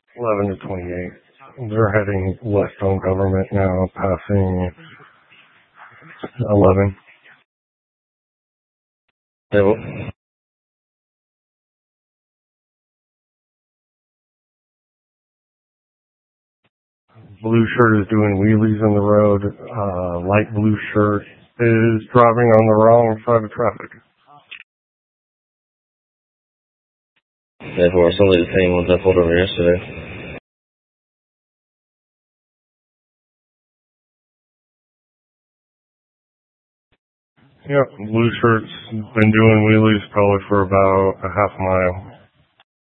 11 to 28. They're heading west on Government now, passing 11. Table. Blue shirt is doing wheelies on the road. Light blue shirt is driving on the wrong side of traffic. Therefore, it's only the same ones I pulled over yesterday. Yep, blue shirt's been doing wheelies probably for about a half mile.